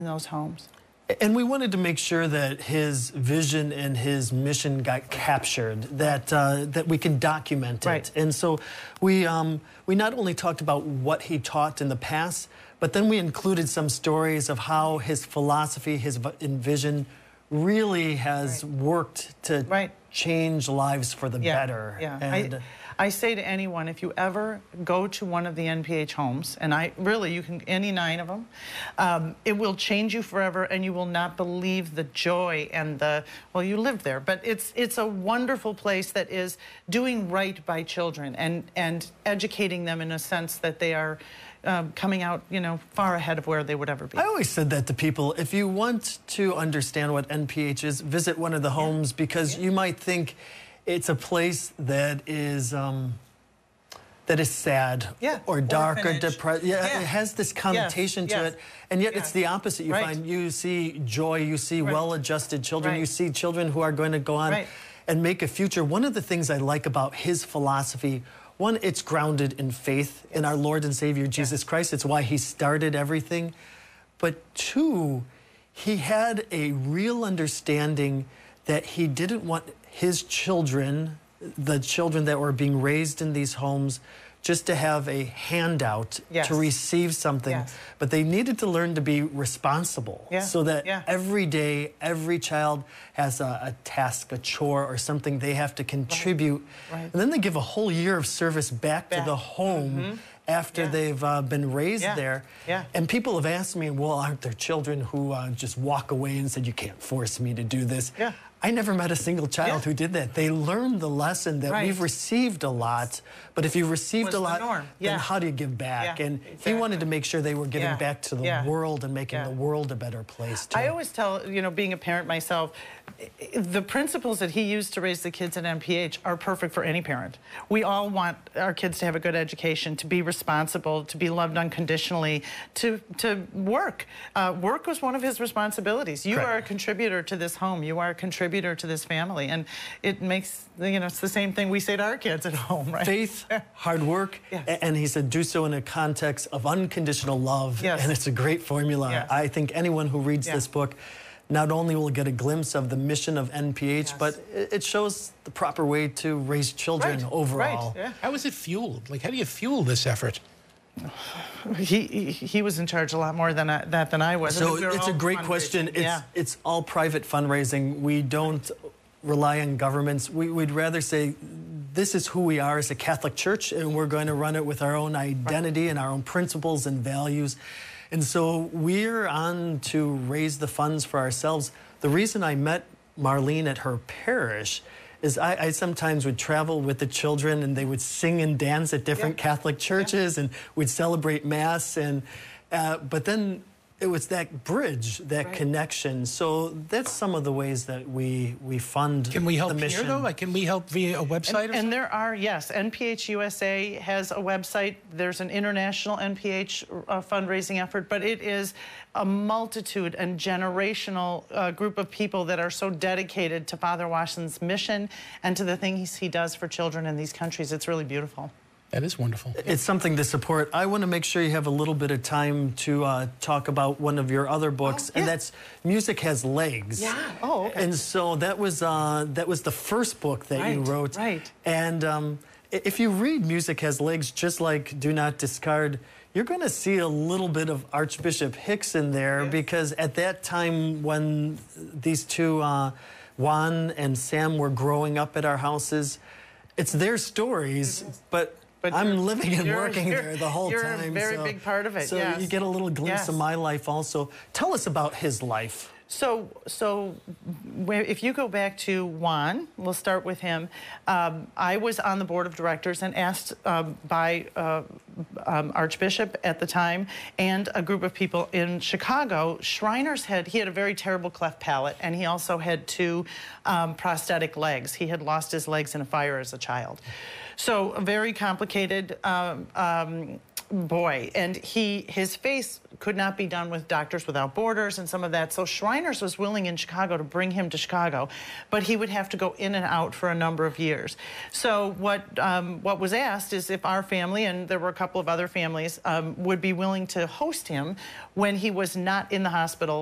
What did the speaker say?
in those homes. And we wanted to make sure that his vision and his mission got captured, that we can document it. Right. And so we not only talked about what he taught in the past, but then we included some stories of how his philosophy, his vision really has worked to change lives for the better. Yeah. And I say to anyone, if you ever go to one of the NPH homes, and you can, any 9 of them, it will change you forever, and you will not believe the joy and well, you lived there, but it's a wonderful place that is doing right by children and educating them in a sense that they are coming out, far ahead of where they would ever be. I always said that to people. If you want to understand what NPH is, visit one of the homes, because you might think it's a place that is sad or dark or depressed. It has this connotation to it, and yet it's the opposite. You find you see joy, you see well-adjusted children, you see children who are going to go on and make a future. One of the things I like about his philosophy, one, it's grounded in faith in our Lord and Savior Jesus Christ. It's why he started everything. But two, he had a real understanding that he didn't want his children, the children that were being raised in these homes, just to have a handout to receive something, but they needed to learn to be responsible so that every day, every child has a task, a chore, or something they have to contribute. And then they give a whole year of service back to the home after they've been raised there. And people have asked me, well, aren't there children who just walk away and said, you can't force me to do this? I never met a single child who did that. They learned the lesson that we've received a lot, but if you received a lot, then how do you give back? And he wanted to make sure they were giving back to the world and making the world a better place, too. I always tell, being a parent myself, the principles that he used to raise the kids at NPH are perfect for any parent. We all want our kids to have a good education, to be responsible, to be loved unconditionally, to work. Work was one of his responsibilities. You are a contributor to this home. You are a contributor to this family. And it makes, it's the same thing we say to our kids at home, right? Faith, hard work, and he said do so in a context of unconditional love. And it's a great formula. I think anyone who reads this book not only will get a glimpse of the mission of NPH, but it shows the proper way to raise children overall. How is it fueled? Like, how do you fuel this effort? He was in charge a lot more than I was. So it's a great question. It's all private fundraising. We don't rely on governments. We'd rather say this is who we are as a Catholic Church, and we're going to run it with our own identity and our own principles and values. And so we're on to raise the funds for ourselves. The reason I met Marlene at her parish is I sometimes would travel with the children, and they would sing and dance at different Catholic churches, and we'd celebrate Mass. And but then it was that bridge, that connection. So that's some of the ways that we fund the mission. Can we help here, though? Like, can we help via a website or something? And there are, NPH USA has a website. There's an international NPH fundraising effort, but it is a multitude and generational group of people that are so dedicated to Father Wassen's mission and to the things he does for children in these countries. It's really beautiful. That is wonderful. It's something to support. I want to make sure you have a little bit of time to talk about one of your other books, and that's Music Has Legs. And so that was the first book that you wrote. And if you read Music Has Legs, just like Do Not Discard, you're going to see a little bit of Archbishop Hicks in there, because at that time when these two, Juan and Sam, were growing up at our houses, it's their stories, but I'm living and working there the whole time. You're a very big part of it, So you get a little glimpse of my life also. Tell us about his life. So if you go back to Juan, we'll start with him. I was on the board of directors and asked by Archbishop at the time and a group of people in Chicago. Shriners he had a very terrible cleft palate, and he also had 2 prosthetic legs. He had lost his legs in a fire as a child. So a very complicated boy, and his face could not be done with Doctors Without Borders and some of that. So Shriners was willing in Chicago to bring him to Chicago, but he would have to go in and out for a number of years. So what was asked is if our family, and there were a couple of other families, would be willing to host him when he was not in the hospital